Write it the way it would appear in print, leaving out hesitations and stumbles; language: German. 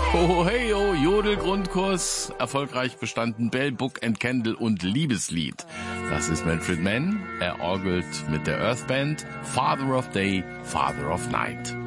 Oh hey oh, Jodel-Grundkurs, erfolgreich bestanden, Bell, Book and Candle und Liebeslied. Das ist Manfred Mann, er orgelt mit der Earth Band, Father of Day, Father of Night.